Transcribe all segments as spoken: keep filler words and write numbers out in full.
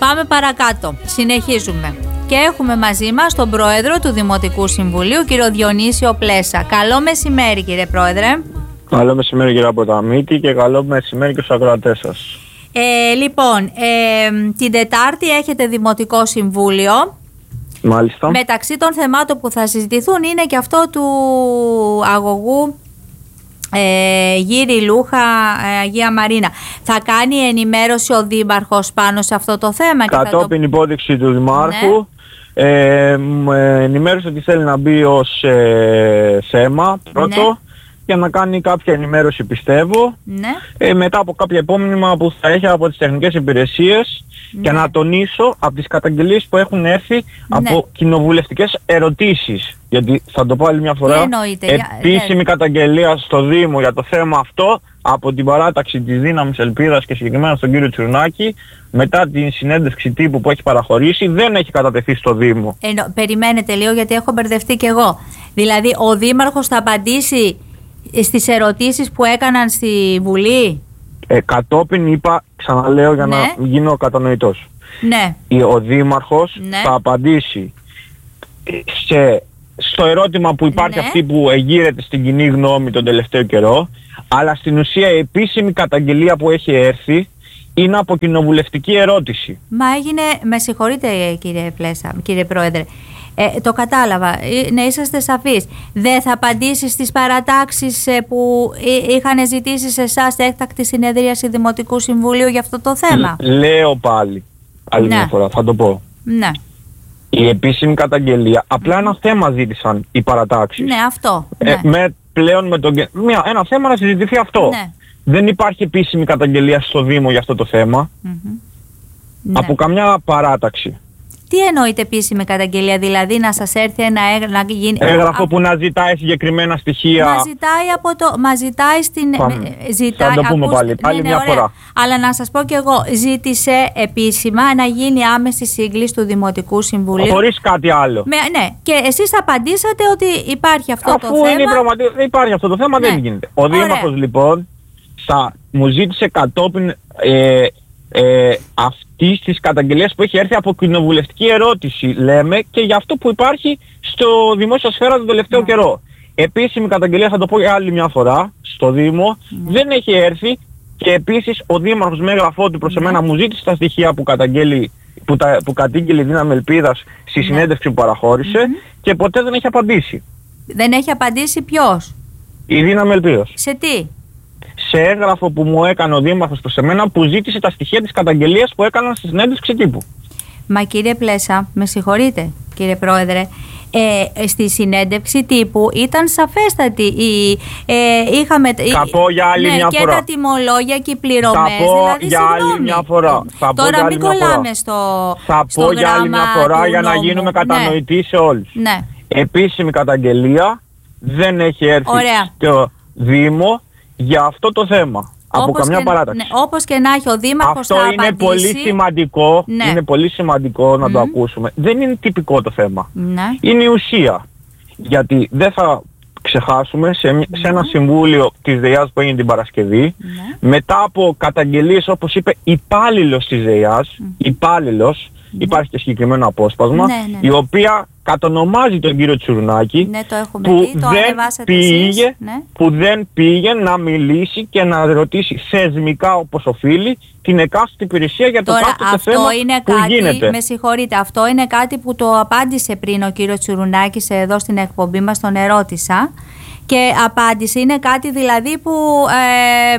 Πάμε παρακάτω. Συνεχίζουμε. Και έχουμε μαζί μας τον Πρόεδρο του Δημοτικού Συμβουλίου, κύριο Διονύσιο Πλέσα. Καλό μεσημέρι, κύριε Πρόεδρε. Καλό μεσημέρι, κύριε Αποταμίτη, και καλό μεσημέρι και στους ακροατές σας. Ε, λοιπόν, ε, την Τετάρτη έχετε Δημοτικό Συμβούλιο. Μάλιστα. Μεταξύ των θεμάτων που θα συζητηθούν είναι και αυτό του αγωγού ε, Γύρι Λούχα ε, Αγία Μαρίνα. Θα κάνει ενημέρωση ο Δήμαρχος πάνω σε αυτό το θέμα? Κατόπιν το... υπόδειξη του Δημάρχου, ναι. ε, με ενημέρωσε ότι θέλει να μπει ως ε, θέμα πρώτο, ναι. για να κάνει κάποια ενημέρωση, πιστεύω, ναι. ε, μετά από κάποια επόμενα που θα έχει από τις τεχνικές υπηρεσίες, ναι. και να τονίσω από τις καταγγελίες που έχουν έρθει, ναι. από κοινοβουλευτικές ερωτήσεις. Γιατί θα το πω άλλη μια φορά, επίσημη yeah. καταγγελία στο Δήμο για το θέμα αυτό από την παράταξη της Δύναμης Ελπίδας και συγκεκριμένα στον κύριο Τσουρνάκη, μετά την συνέντευξη τύπου που έχει παραχωρήσει, δεν έχει κατατεθεί στο Δήμο. Ε, περιμένετε λίγο, γιατί έχω μπερδευτεί κι εγώ. Δηλαδή ο Δήμαρχος θα απαντήσει στις ερωτήσεις που έκαναν στη Βουλή? Ε, κατόπιν είπα, ξαναλέω για ναι. να γίνω κατανοητός. Ναι. Ο Δήμαρχος ναι. θα απαντήσει σε, στο ερώτημα που υπάρχει, ναι. αυτή που εγείρεται στην κοινή γνώμη τον τελευταίο καιρό, αλλά στην ουσία η επίσημη καταγγελία που έχει έρθει είναι από κοινοβουλευτική ερώτηση. Μα έγινε, με συγχωρείτε κύριε Πλέσα, κύριε Πρόεδρε, Ε, το κατάλαβα, ναι, είσαστε σαφείς. Δεν θα απαντήσει στις παρατάξεις που είχαν ζητήσει σε εσάς έκτακτη συνεδρίαση Δημοτικού Συμβουλίου για αυτό το θέμα? Λέω πάλι, άλλη ναι. μια φορά, θα το πω. Ναι. Η επίσημη καταγγελία, απλά ένα θέμα ζήτησαν οι παρατάξεις. Ναι, αυτό. Ε, ναι. Με πλέον με τον... μια, ένα θέμα να συζητηθεί αυτό. Ναι. Δεν υπάρχει επίσημη καταγγελία στο Δήμο για αυτό το θέμα. Mm-hmm. Από ναι. καμιά παράταξη. Τι εννοείται επίσημη καταγγελία, δηλαδή να σας έρθει ένα έγγραφο, να γίνει... έγγραφο που να ζητάει συγκεκριμένα στοιχεία. Μα ζητάει από το... Μα ζητάει στην... Ζητάει, θα το πούμε ακούστε, πάλι, πάλι ναι, μια ωραία. φορά. Αλλά να σας πω κι εγώ, ζήτησε επίσημα να γίνει άμεση σύγκληση του Δημοτικού Συμβουλίου. Χωρίς κάτι άλλο. Με, ναι, και εσείς απαντήσατε ότι υπάρχει αυτό Αφού το θέμα. Αφού είναι πραγματι... υπάρχει αυτό το θέμα, ναι. δεν γίνεται. Ο ωραία. Δήμαρχος λοιπόν θα μου ζήτησε κατόπιν... Ε, Ε, αυτής της καταγγελίας που έχει έρθει από κοινοβουλευτική ερώτηση, λέμε, και για αυτό που υπάρχει στο δημόσια σφαίρα τον τελευταίο ναι. καιρό. Επίσημη καταγγελία, θα το πω για άλλη μια φορά, στο Δήμο ναι. δεν έχει έρθει, και επίσης ο Δήμαρχος με έγγραφό του προς ναι. εμένα μου ζήτησε τα στοιχεία που, που, τα, που κατήγγειλε η Δύναμη Ελπίδας στη ναι. συνέντευξη που παραχώρησε mm-hmm. και ποτέ δεν έχει απαντήσει. Δεν έχει απαντήσει ποιος? Η Δύναμη Ελπίδας. Σε τι? Σε έγγραφο που μου έκανε ο Δήμαρχος προς εμένα, που ζήτησε τα στοιχεία της καταγγελίας που έκαναν στη συνέντευξη τύπου. Μα κύριε Πλέσα, με συγχωρείτε κύριε Πρόεδρε, ε, στη συνέντευξη τύπου ήταν σαφέστατη. Η, ε, είχαμε, θα πω για άλλη ναι, μια και φορά. τα τιμολόγια και οι πληρωμές. Θα πω δηλαδή, για συγγνώμη. άλλη μια φορά. Θα Τώρα πω μην κολλάμε στο Θα στο πω για άλλη μια φορά για νόμου. να γίνουμε κατανοητοί ναι. σε όλους. Ναι. Επίσημη καταγγελία δεν έχει έρθει Ωραία. στο Δήμο για αυτό το θέμα. Από όπως καμιά και, παράταξη. Ναι, όπως και να έχει ο Δήμαρχος αυτό θα είναι απαντήσει. πολύ σημαντικό, ναι. είναι πολύ σημαντικό να mm. το ακούσουμε. Δεν είναι τυπικό το θέμα. Ναι. Είναι η ουσία. Γιατί δεν θα ξεχάσουμε σε, mm. σε ένα συμβούλιο της ΔΕΙΑΣ που έγινε την Παρασκευή, mm. μετά από καταγγελίες, όπως είπε, υπάλληλος της ΔΕΙΑΣ, mm. υπάλληλος, mm. υπάρχει και συγκεκριμένο απόσπασμα, ναι, ναι. η οποία κατονομάζει τον κύριο Τσουρνάκη, ναι, το έχουμε που, δει, το δεν πήγε, ναι. που δεν πήγε να μιλήσει και να ρωτήσει θεσμικά, όπως οφείλει, την εκάστοτε υπηρεσία για το κάθε θέμα είναι που κάτι, γίνεται. Με συγχωρείτε, αυτό είναι κάτι που το απάντησε πριν ο κύριος Τσουρουνάκης εδώ στην εκπομπή μας, τον ερώτησα, και απάντησε, είναι κάτι δηλαδή που... Ε,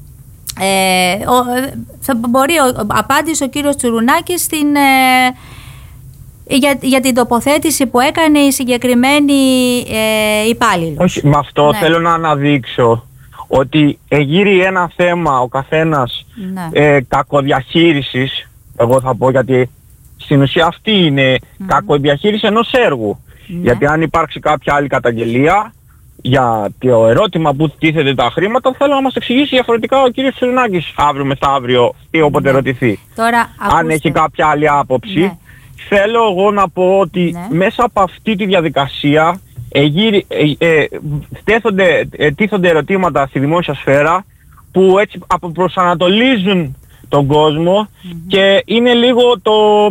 ε, ο, θα μπορεί, ο, απάντησε ο κύριος Τσουρουνάκης στην... Ε, Για, για την τοποθέτηση που έκανε η συγκεκριμένη ε, υπάλληλος. Όχι, με αυτό ναι. θέλω να αναδείξω ότι εγείρει ένα θέμα ο καθένας ναι. ε, κακοδιαχείρισης, εγώ θα πω, γιατί στην ουσία αυτή είναι mm. κακοδιαχείριση ενός έργου. Ναι. Γιατί αν υπάρξει κάποια άλλη καταγγελία για το ερώτημα που τίθεται τα χρήματα, θέλω να μας εξηγήσει διαφορετικά ο κύριος Τσουρνάκης αύριο μεθαύριο ή όποτε ναι. ρωτηθεί. Τώρα, αν ακούστε. έχει κάποια άλλη άποψη. Ναι. Θέλω εγώ να πω ότι ναι. μέσα από αυτή τη διαδικασία εγύρι, ε, ε, στέθονται, ε, τίθονται ερωτήματα στη δημόσια σφαίρα που έτσι αποπροσανατολίζουν τον κόσμο mm-hmm. και είναι λίγο το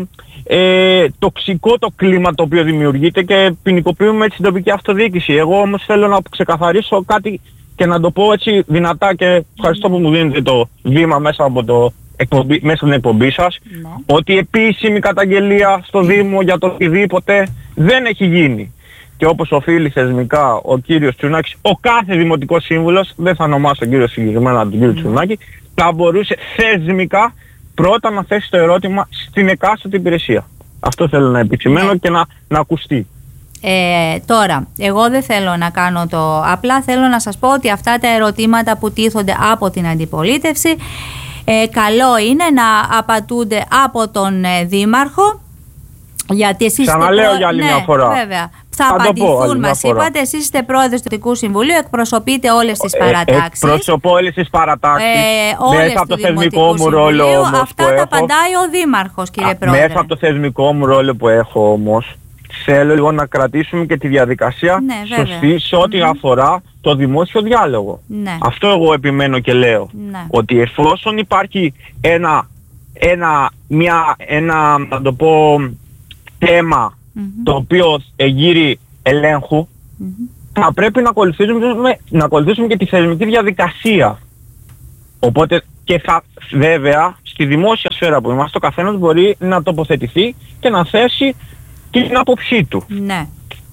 ε, τοξικό το κλίμα το οποίο δημιουργείται και ποινικοποιούμε έτσι την τοπική αυτοδιοίκηση. Εγώ όμως θέλω να ξεκαθαρίσω κάτι και να το πω έτσι δυνατά και ευχαριστώ που μου δίνετε το βήμα μέσα από το εκπομπή, μέσα στην εκπομπή σας, ναι. ότι επίσημη καταγγελία στο Δήμο για το οτιδήποτε δεν έχει γίνει. Και όπως οφείλει θεσμικά ο κύριος Τσουρνάκης, ο κάθε δημοτικός σύμβουλος, δεν θα ονομάσω τον κύριο συγκεκριμένα τον κύριο mm. Τσουρνάκη, θα μπορούσε θεσμικά πρώτα να θέσει το ερώτημα στην εκάστοτε υπηρεσία. Αυτό θέλω να επισημαίνω mm. και να, να ακουστεί. Ε, τώρα, εγώ δεν θέλω να κάνω το απλά, θέλω να σας πω ότι αυτά τα ερωτήματα που τίθονται από την αντιπολίτευση, ε, καλό είναι να απαντούνται από τον ε, Δήμαρχο, γιατί εσείς ξαναλέω προ... για άλλη μια ναι, φορά. Βέβαια. Θα, θα απαντηθούν, μας είπατε, εσείς είστε πρόεδρος του Δημοτικού Συμβουλίου, εκπροσωπείτε όλες τις παρατάξεις. Ε, εκπροσωπώ όλες τις παρατάξεις. Ε, μέσα από το θεσμικό μου ρόλο όμως αυτά τα απαντάει ο Δήμαρχος, κύριε Α, Πρόεδρε. Μέσα από το θεσμικό μου ρόλο που έχω όμως, θέλω λίγο να κρατήσουμε και τη διαδικασία ναι, σωστή σε ό,τι mm-hmm. αφορά το δημόσιο διάλογο. Ναι. Αυτό εγώ επιμένω και λέω. Ναι. Ότι εφόσον υπάρχει ένα, ένα, μια, ένα, να το πω, θέμα mm-hmm. το οποίο εγείρει ελέγχου, mm-hmm. θα πρέπει να ακολουθήσουμε, να ακολουθήσουμε και τη θεσμική διαδικασία. Οπότε και θα, βέβαια στη δημόσια σφαίρα που είμαστε, ο καθένας μπορεί να τοποθετηθεί και να θέσει την άποψή του. Ναι.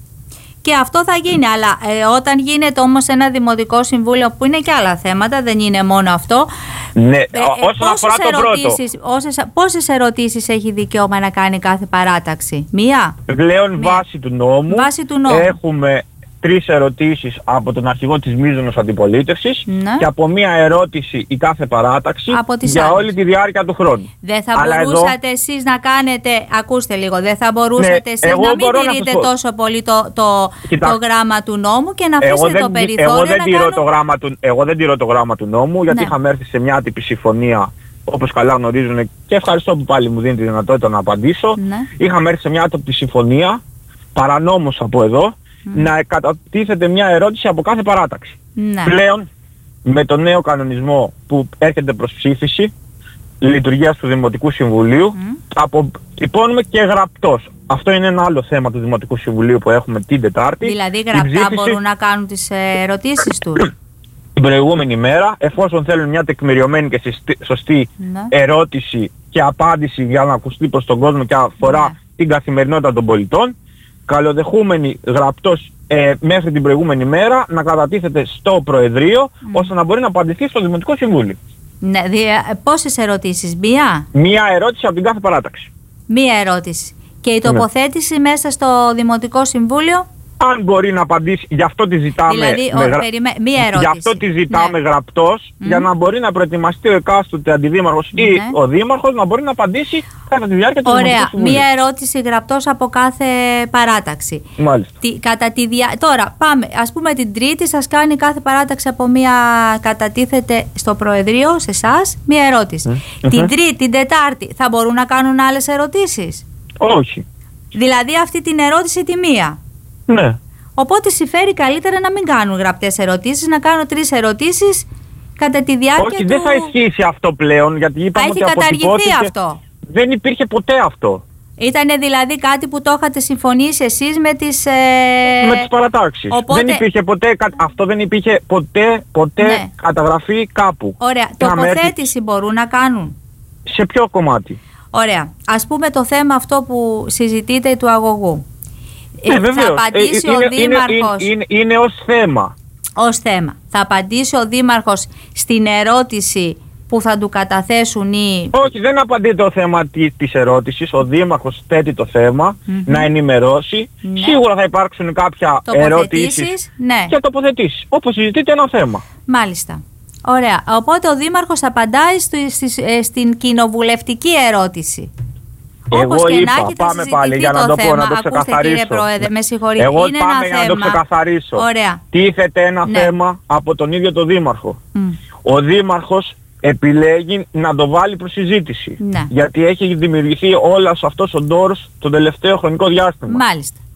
Και αυτό θα γίνει, αλλά ε, όταν γίνεται όμως ένα δημοτικό συμβούλιο που είναι και άλλα θέματα, δεν είναι μόνο αυτό. Ναι, ε, ε, όσον αφορά το πρώτο. Όσες, πόσες ερωτήσεις έχει δικαίωμα να κάνει κάθε παράταξη? Μία? Πλέον Μία. Βάση, του νόμου, βάση του νόμου έχουμε τρεις ερωτήσεις από τον αρχηγό της μείζωνος αντιπολίτευσης ναι. και από μία ερώτηση η κάθε παράταξη για άλλες. Όλη τη διάρκεια του χρόνου. Δεν θα Αλλά μπορούσατε εδώ... εσείς να κάνετε, ακούστε λίγο, δεν θα μπορούσατε ναι, εσείς να μην τηρείτε να τόσο πολύ το, το, το γράμμα του νόμου και να αφήσετε το περιθώριο εγώ δεν να τηρώ κάνω... το γράμμα του, εγώ δεν τηρώ το γράμμα του νόμου γιατί ναι. είχαμε έρθει σε μια άτυπη συμφωνία, όπως καλά γνωρίζουν, και ευχαριστώ που πάλι μου δίνει τη δυνατότητα να απαντήσω. Ναι. Είχαμε έρθει σε μια άτυπη συμφωνία, παρανόμως από εδώ, Mm. να κατατίθεται μια ερώτηση από κάθε παράταξη. Ναι. Πλέον, με το νέο κανονισμό που έρχεται προς ψήφιση λειτουργίας του Δημοτικού Συμβουλίου, mm. αποτυπώνουμε και γραπτός. Αυτό είναι ένα άλλο θέμα του Δημοτικού Συμβουλίου που έχουμε την Τετάρτη. Δηλαδή γραπτά ψήφιση... μπορούν να κάνουν τις ερωτήσεις τους. Την προηγούμενη μέρα, εφόσον θέλουν μια τεκμηριωμένη και σωστή ναι. ερώτηση και απάντηση για να ακουστεί προς τον κόσμο και αφορά ναι. την καθημερινότητα των πολιτών, καλοδεχούμενοι γραπτός ε, μέχρι την προηγούμενη μέρα να κατατίθεται στο Προεδρείο mm. ώστε να μπορεί να απαντηθεί στο Δημοτικό Συμβούλιο. Ναι, δια, πόσες ερωτήσεις? Μία? Μία ερώτηση από την κάθε παράταξη. Μία ερώτηση. Και η τοποθέτηση ναι. μέσα στο Δημοτικό Συμβούλιο? Αν μπορεί να απαντήσει, γι' αυτό τη ζητάμε, δηλαδή, με, ο, περιμέ, μία ερώτηση. Γι' αυτό τη ζητάμε ναι. γραπτός, mm. για να μπορεί να προετοιμαστεί ο εκάστοτε αντιδήμαρχος ναι. ή ο δήμαρχος να μπορεί να απαντήσει κατά τη διάρκεια του Δημοτικού Συμβουλίου. Μία ερώτηση γραπτός από κάθε παράταξη. Μάλιστα. Τι, κατά τη δια... Τώρα πάμε, ας πούμε την Τρίτη σας κάνει κάθε παράταξη από μία, κατατίθεται στο Προεδρείο, σε εσάς, μία ερώτηση. Mm. Την Τρίτη, την Τετάρτη θα μπορούν να κάνουν άλλες ερωτήσεις? Όχι. Δηλαδή αυτή την ερώτηση τη μία. Ναι. Οπότε συμφέρει καλύτερα να μην κάνουν γραπτές ερωτήσεις, να κάνουν τρεις ερωτήσεις κατά τη διάρκεια Όχι, του... δεν θα ισχύσει αυτό πλέον, γιατί είπαμε έχει ότι καταργηθεί αυτό. Δεν υπήρχε ποτέ αυτό. Ήτανε δηλαδή κάτι που το είχατε συμφωνήσει εσείς με τις... Ε... Με τις παρατάξεις. Οπότε... Δεν υπήρχε ποτέ, αυτό δεν υπήρχε ποτέ, ποτέ ναι. καταγραφή κάπου. Ωραία. Τοποθέτηση έρθει... μπορούν να κάνουν. Σε ποιο κομμάτι? Ωραία. Ας πούμε το θέμα αυτό που συζητείτε του αγωγού. Ε, ε, θα απαντήσει ε, είναι, ο Δήμαρχος... Είναι, είναι, είναι ως θέμα. Ως θέμα. Θα απαντήσει ο Δήμαρχος στην ερώτηση που θα του καταθέσουν οι... Όχι, δεν απαντεί το θέμα της ερώτησης. Ο Δήμαρχος θέτει το θέμα, mm-hmm. να ενημερώσει. Ναι. Σίγουρα θα υπάρξουν κάποια ερωτήσεις ναι. και τοποθετήσεις. Όπως συζητείται ένα θέμα. Μάλιστα. Ωραία. Οπότε ο Δήμαρχος απαντάει στη, στη, στην κοινοβουλευτική ερώτηση. Εγώ όπως και είπα, να έχετε πάμε πάλι για να το πω, να το ξεκαθαρίσω. Κύριε Πρόεδρε, με συγχωρείτε. Εγώ είναι πάμε ένα για θέμα. να το ξεκαθαρίσω. Ωραία. Τίθεται ένα ναι. θέμα από τον ίδιο τον Δήμαρχο. Mm. Ο Δήμαρχος επιλέγει να το βάλει προς συζήτηση. Ναι. Γιατί έχει δημιουργηθεί όλος αυτός ο ντόρος το τελευταίο χρονικό διάστημα. Μάλιστα.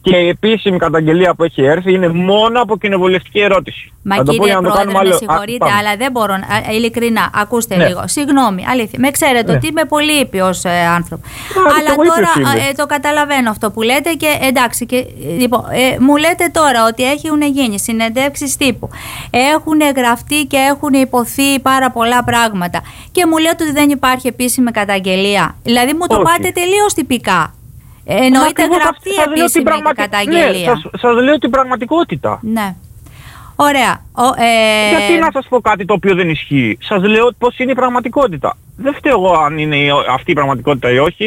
Και η επίσημη καταγγελία που έχει έρθει είναι μόνο από κοινοβουλευτική ερώτηση. Μα κύριε Πρόεδρε, με άλλο... συγχωρείτε, α, αλλά δεν μπορώ, α, ειλικρινά, ακούστε ναι. λίγο. Συγγνώμη, αλήθεια. Με ξέρετε ναι. ότι είμαι πολύ ήπιος ε, άνθρωπο. Αλλά τώρα ε, το καταλαβαίνω αυτό που λέτε και εντάξει. Και, λοιπόν, ε, μου λέτε τώρα ότι έχουν γίνει συνεντεύξεις τύπου. Έχουν γραφτεί και έχουν υποθεί πάρα πολλά πράγματα. Και μου λέτε ότι δεν υπάρχει επίσημη καταγγελία. Δηλαδή μου το Όχι. πάτε τελείως τυπικά. Εννοείται γραφτεί επίσημη πραγματι... καταγγελία. Ναι, σας, σας λέω την πραγματικότητα. Ναι. Ωραία. Ο, ε... Γιατί να σας πω κάτι το οποίο δεν ισχύει. Σας λέω πως είναι η πραγματικότητα. Δεν φταίω εγώ αν είναι αυτή η πραγματικότητα ή όχι.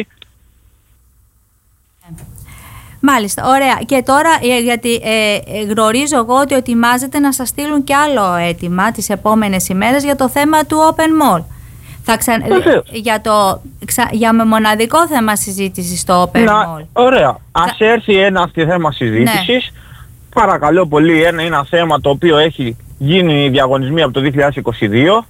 Μάλιστα, ωραία. Και τώρα, γιατί ε, γνωρίζω εγώ ότι ετοιμάζεται να σας στείλουν και άλλο αίτημα τις επόμενες ημέρες για το θέμα του Open Mall. Θα ξα... για, το... για με μοναδικό θέμα συζήτησης στο Open να, Mall. Ωραία. Θα... Ας έρθει ένα θέμα συζήτησης. Ναι. Παρακαλώ πολύ, ένα, ένα θέμα το οποίο έχει γίνει διαγωνισμοί από το δύο χιλιάδες είκοσι δύο.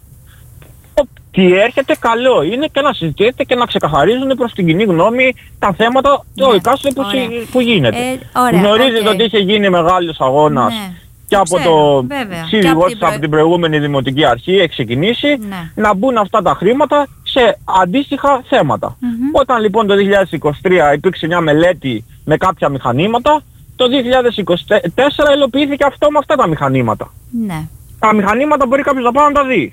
Τι έρχεται καλό είναι και να συζητήσετε και να ξεκαθαρίζουν προς την κοινή γνώμη τα θέματα ναι. το εκάστοτε που, που γίνεται. Ε, ωραία, Γνωρίζετε okay. ότι είχε γίνει μεγάλος αγώνας ναι. και από ξέρω, το σύζυγό της από την προηγούμενη Δημοτική Αρχή έχει ξεκινήσει ναι. να μπουν αυτά τα χρήματα σε αντίστοιχα θέματα. Mm-hmm. Όταν λοιπόν το δύο χιλιάδες είκοσι τρία υπήρξε μια μελέτη με κάποια μηχανήματα, το δύο χιλιάδες είκοσι τέσσερα υλοποιήθηκε αυτό με αυτά τα μηχανήματα. Ναι. Τα μηχανήματα μπορεί κάποιος να πάει να τα δει.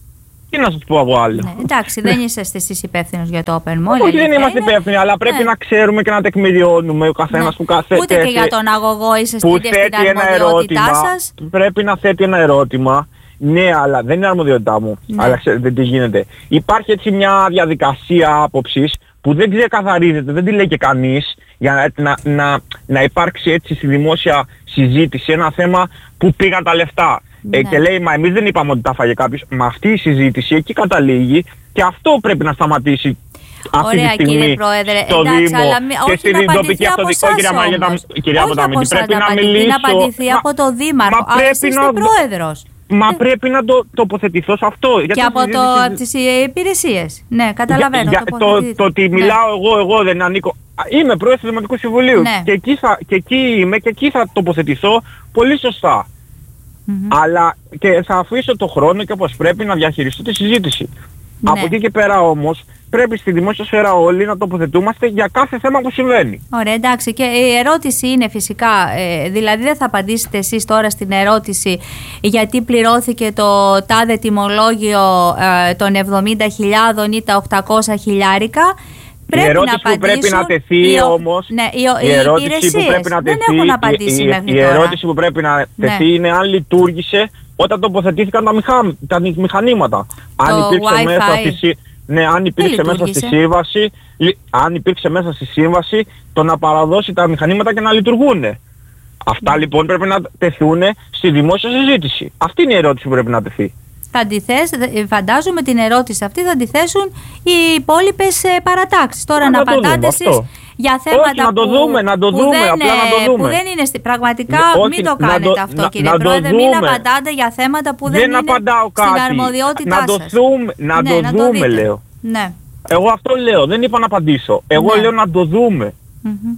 Τι να σας πω από άλλο. Ναι, εντάξει, δεν είσαστε εσείς υπεύθυνος για το Open Mall. Όχι, δεν είμαστε υπεύθυνοι, αλλά πρέπει ναι. να ξέρουμε και να τεκμηριώνουμε ο καθένας ναι. που καθέτει. Ούτε και για τον αγωγό είσαστε στην αρμοδιότητά σας. Πρέπει να θέτει ένα ερώτημα. Ναι, αλλά δεν είναι αρμοδιότητά μου. Ναι. Αλλά ξέρετε τι γίνεται. Υπάρχει έτσι μια διαδικασία άποψης που δεν ξεκαθαρίζεται, δεν τη λέει και κανείς, για να, να, να, να υπάρξει έτσι στη δημόσια συζήτηση ένα θέμα που πήγαν τα λεφτά. Ναι. Ε, και λέει, μα εμείς δεν είπαμε ότι τα φάγε κάποιος. Μα αυτή η συζήτηση εκεί καταλήγει και αυτό πρέπει να σταματήσει αυτή Ωραία, τη στιγμή κύριε Πρόεδρε, στο εντάξει, Δήμο αλλά μη, και στην τοπική αυτοδιοίκηση. Κυρία Μαγέτα, κυρία Ποταμίτη, πρέπει να μιλήσω. Να απαντηθεί από το Δήμαρχο, αλλά εσείς είστε πρόεδρος. Μα ε. πρέπει να το τοποθετηθώ σε αυτό. Και γιατί από, το, από τις υπηρεσίες. Ναι, καταλαβαίνω. Για, το, το ότι μιλάω ναι. εγώ, εγώ δεν ανήκω. Είμαι πρόεδρος του Δημοτικού Συμβουλίου. Ναι. Και, εκεί θα, και εκεί είμαι και εκεί θα τοποθετηθώ πολύ σωστά. Mm-hmm. Αλλά και θα αφήσω το χρόνο και όπως πρέπει να διαχειριστώ τη συζήτηση. Ναι. Από εκεί και πέρα όμως πρέπει στη δημόσια σφαίρα όλοι να τοποθετούμαστε για κάθε θέμα που συμβαίνει. Ωραία, εντάξει. Και η ερώτηση είναι φυσικά, ε, δηλαδή δεν θα απαντήσετε εσείς τώρα στην ερώτηση γιατί πληρώθηκε το τάδε τιμολόγιο ε, των εβδομήντα χιλιάδες ή τα οκτακόσια χιλιάρικα. Η ερώτηση που πρέπει να τεθεί οι, όμως, ναι, οι, οι, η ερώτηση που πρέπει να τεθεί, η, η, η ερώτηση που πρέπει να τεθεί ναι. είναι αν λειτουργήσε όταν τοποθετήθηκαν τα, μηχα, τα μηχανήματα. Το αν υπήρξε, Wi-Fi. μέσα στη, ναι, αν υπήρξε μέσα στη σύμβαση, αν υπήρξε μέσα στη σύμβαση το να παραδώσει τα μηχανήματα και να λειτουργούν. Αυτά ναι. λοιπόν πρέπει να τεθούν στη δημόσια συζήτηση. Αυτή είναι η ερώτηση που πρέπει να τεθεί. Θα αντιθέσει, φαντάζομαι την ερώτηση αυτή θα αντιθέσουν οι υπόλοιπες παρατάξεις. Τώρα να, να απαντάτε εσείς για θέματα όχι, να το που, δούμε, να το που, δούμε, δεν, απλά να το δούμε. που δεν είναι στη, πραγματικά όχι, μην το κάνετε το, αυτό να, κύριε να Πρόεδρε, μην απαντάτε για θέματα που δεν, δεν είναι στην αρμοδιότητά να το σας. Δούμε, να ναι, το να δούμε το λέω. Ναι. Εγώ αυτό λέω, δεν είπα να απαντήσω. Εγώ ναι. λέω να το δούμε. Mm-hmm.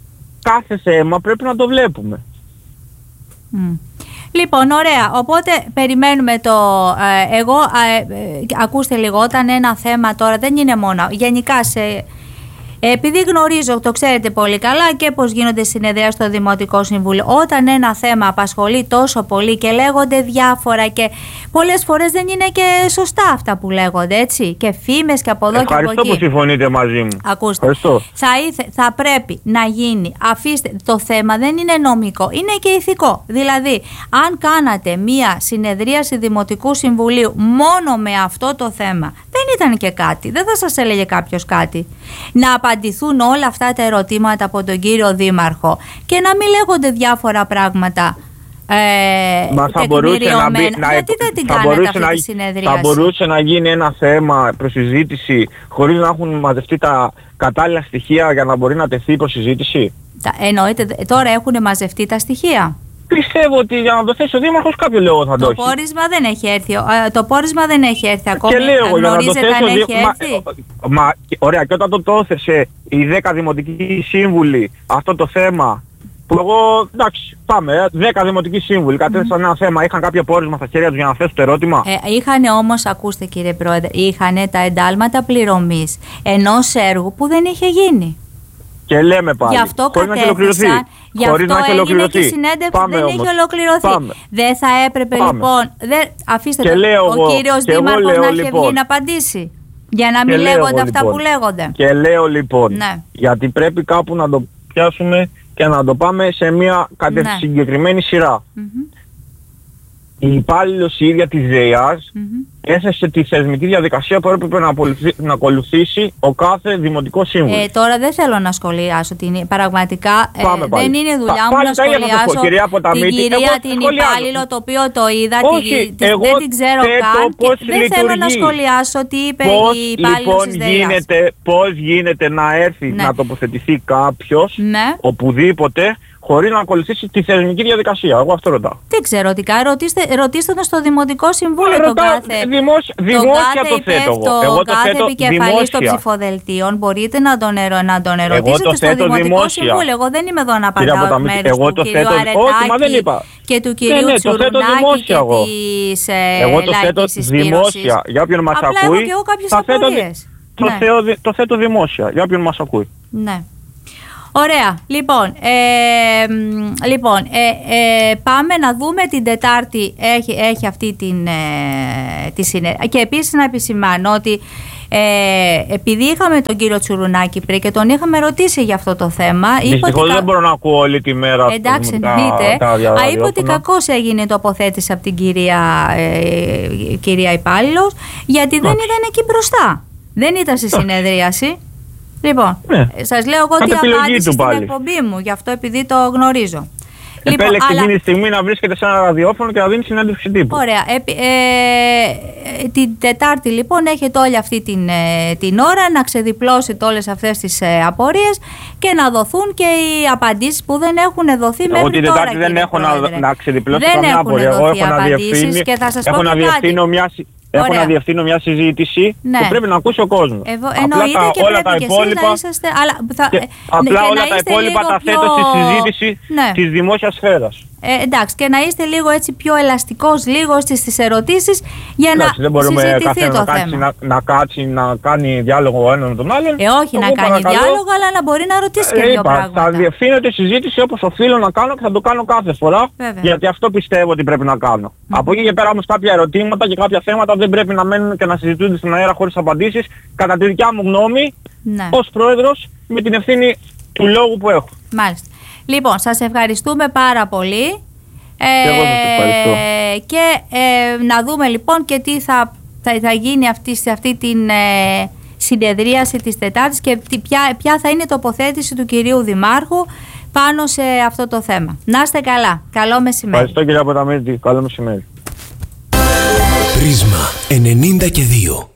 Κάθε θέμα πρέπει να το βλέπουμε. Mm. Λοιπόν, ωραία. Οπότε περιμένουμε το... Ε, εγώ, ε, ε, ακούστε λίγο, όταν ένα θέμα τώρα δεν είναι μόνο... Γενικά σε... Επειδή γνωρίζω, το ξέρετε πολύ καλά και πώς γίνονται συνεδριάσεις στο Δημοτικό Συμβούλιο, όταν ένα θέμα απασχολεί τόσο πολύ και λέγονται διάφορα και πολλές φορές δεν είναι και σωστά αυτά που λέγονται, έτσι, και φήμες και από εδώ και από εκεί. Ευχαριστώ που συμφωνείτε μαζί μου. Ακούστε, θα, ήθε, θα πρέπει να γίνει, αφήστε, το θέμα δεν είναι νομικό, είναι και ηθικό. Δηλαδή, αν κάνατε μία συνεδρίαση Δημοτικού Συμβουλίου μόνο με αυτό το θέμα, δεν ήταν και κάτι, δεν θα σας έλεγε κάποιος κάτι. Να απαντηθούν όλα αυτά τα ερωτήματα από τον κύριο Δήμαρχο και να μην λέγονται διάφορα πράγματα ε, Μα θα μπορούσε να μπει, να, γιατί δεν την κάνετε αυτή να, τη συνεδρίαση. Θα μπορούσε να γίνει ένα θέμα προσυζήτηση χωρίς να έχουν μαζευτεί τα κατάλληλα στοιχεία για να μπορεί να τεθεί προσυζήτηση. Εννοείται, τώρα έχουν μαζευτεί τα στοιχεία. Πιστεύω ότι για να το θέσει ο Δήμαρχος κάποιο λόγο θα το έχει. Το πόρισμα δεν έχει έρθει, το πόρισμα δεν έχει έρθει ακόμα. Και λέω, για να το θέσει αν ο έχει έρθει. Μα, μα, ωραία, και όταν το το έθεσε οι δέκα δημοτικοί σύμβουλοι αυτό το θέμα Που εγώ, εντάξει, πάμε. δέκα δημοτικοί σύμβουλοι κατέθεσαν mm. ένα θέμα. Είχαν κάποιο πόρισμα στα χέρια τους για να θέσουν το ερώτημα. Ε, είχαν όμως, ακούστε κύριε Πρόεδρε, είχαν τα εντάλματα πληρωμής ενός έργου που δεν είχε γίνει. Και λέμε πάλι. Γι' αυτό κατέθεσαν, γι' αυτό έγινε και η συνέντευξη, πάμε δεν όμως. Είχε ολοκληρωθεί. Πάμε. Δεν θα έπρεπε πάμε. λοιπόν, δεν, αφήστε και το, ο εγώ, κύριος Δήμαρχος να λέω, είχε λοιπόν, βγει να απαντήσει. Για να μην και λέγονται εγώ, αυτά λοιπόν, που λέγονται. Και λέω λοιπόν, ναι. γιατί πρέπει κάπου να το πιάσουμε και να το πάμε σε μια κατε... ναι. συγκεκριμένη σειρά. Mm-hmm. Η υπάλληλος η ίδια της ΔΕΙΑΣ mm-hmm. έθεσε τη θεσμική διαδικασία που έπρεπε να, να ακολουθήσει ο κάθε δημοτικό σύμβουλο. Ε, τώρα δεν θέλω να σχολιάσω την πραγματικά. Ε, δεν είναι δουλειά Πα, μου να σχολιάσω πω, κυρία την κυρία την υπάλληλο, το οποίο το είδα. Όχι, τη, εγώ δεν την ξέρω καν. Πώς δεν λειτουργεί. Θέλω να σχολιάσω τι είπε πώς, η υπάλληλος λοιπόν, της ΔΕΙΑΣ. γίνεται, πώς γίνεται να έρθει ναι. να τοποθετηθεί κάποιος ναι. οπουδήποτε χωρίς να ακολουθήσει τη θεσμική διαδικασία. Εγώ αυτό ρωτάω. Δεν ξέρω τι κάνει. Ρωτήστε, ρωτήστε τον στο Δημοτικό Συμβούλιο τον κάθε, δημόσια, δημόσια τον το θέτω εγώ. Εγώ το κάθε θέτω επικεφαλής των ψηφοδελτίων μπορείτε να τον, ερω, να τον ερωτήσετε εγώ το στο Δημοτικό δημόσια. Συμβούλιο. Εγώ δεν είμαι εδώ να απαντάω μέρες εγώ του το κυρίου θέτω, Αρετάκη όχι, και του κυρίου ναι, ναι, Τσουρουνάκη και της ε, εγώ το θέτω δημόσια. Για όποιον μας ακούει, έχω και εγώ κάποιες απορίες. Το θέτω δημόσια. Για όποιον μας ακούει. Ναι. Ωραία. Λοιπόν, ε, λοιπόν ε, ε, πάμε να δούμε την Τετάρτη. Έχει, έχει αυτή την, ε, τη συνέντευξη. Και επίσης να επισημάνω ότι ε, επειδή είχαμε τον κύριο Τσουρουνάκη πριν και τον είχαμε ρωτήσει για αυτό το θέμα. Δυστυχώς δεν μπορώ να ακούω όλη τη μέρα. Εντάξει, εννοείται. Είπε ότι κακώς έγινε η τοποθέτηση από την κυρία, ε, κυρία υπάλληλος, γιατί δεν ήταν εκεί μπροστά. Δεν ήταν στη συνεδρίαση. Λοιπόν, ναι. σας λέω εγώ τι απάντησε στην εκπομπή μου, γι' αυτό επειδή το γνωρίζω. Επέλεξε λοιπόν, εκείνη αλλά... τη στιγμή να βρίσκεται σε ένα ραδιόφωνο και να δίνει συνέντευξη τύπου. Ωραία. Ε, ε, την Τετάρτη λοιπόν έχετε όλη αυτή την, ε, την ώρα να ξεδιπλώσετε όλες αυτές τις ε, απορίες και να δοθούν και οι απαντήσεις που δεν έχουν δοθεί εγώ μέχρι την τώρα. Τετάρτη δεν έχω να, να ξεδιπλώσω δεν καμιά απορία. Εγώ έχω να διευθύνω, και θα σας έχω πω να διευθύνω μια... Έχω Ωραία. να διευθύνω μια συζήτηση ναι. που πρέπει να ακούσει ο κόσμος. Ευω... Εννοείται τα, και όλα πρέπει και υπόλοιπα, εσείς να είσαστε... Αλλά θα... και, απλά και όλα τα υπόλοιπα τα πιο... θέτω στη συζήτηση ναι. της δημόσιας σφαίρας. Ε, εντάξει, και να είστε λίγο έτσι πιο ελαστικός λίγο στις, στις ερωτήσεις για εντάξει, να συζητηθεί το να θέμα. Κάτσει, να, να κάτσει να κάνει διάλογο ο ένας με τον άλλον. Ε, όχι να κάνει παρακαλώ, διάλογο, αλλά να μπορεί να ρωτήσει και ε, δύο είπα, πράγματα. Θα διευθύνω τη συζήτηση όπως οφείλω να κάνω και θα το κάνω κάθε φορά. Βέβαια. Γιατί αυτό πιστεύω ότι πρέπει να κάνω. Mm. Από εκεί και πέρα όμως κάποια ερωτήματα και κάποια θέματα δεν πρέπει να μένουν και να συζητούνται στην αέρα χωρίς απαντήσεις. Κατά τη δικιά μου γνώμη, ναι. ως πρόεδρος, με την ευθύνη του λόγου που έχω. Μάλιστα. Λοιπόν, σας ευχαριστούμε πάρα πολύ. Ε, εγώ σας ευχαριστώ. Και ε, να δούμε λοιπόν και τι θα, θα, θα γίνει αυτή, σε αυτή την ε, συνεδρίαση της Τετάρτης και ποια, ποια θα είναι η τοποθέτηση του κυρίου Δημάρχου πάνω σε αυτό το θέμα. Να είστε καλά. Καλό μεσημέρι. Ευχαριστώ κυρία Ποταμίτη. Καλό μεσημέρι. Πρίσμα ενενήντα και δύο.